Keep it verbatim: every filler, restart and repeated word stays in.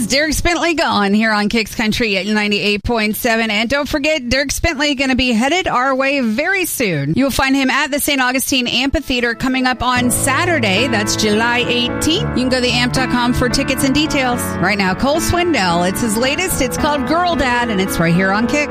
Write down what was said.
Derek Spintley gone here on Kicks Country at ninety-eight point seven. And don't forget, Derek Spintley going to be headed our way very soon. You'll find him at the Saint Augustine Amphitheater coming up on Saturday. That's July eighteenth. You can go to the amp dot com for tickets and details. Right now, Cole Swindell. It's his latest. It's called Girl Dad, and it's right here on Kicks.